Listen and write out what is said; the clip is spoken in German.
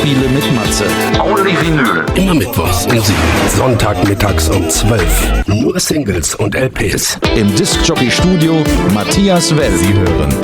Spiele mit Matze. Only Vinyl. Immer mittwochs um 7, Sonntagmittags um 12. Nur Singles und LPs. Im Discjockey Studio Matthias Well. Sie hören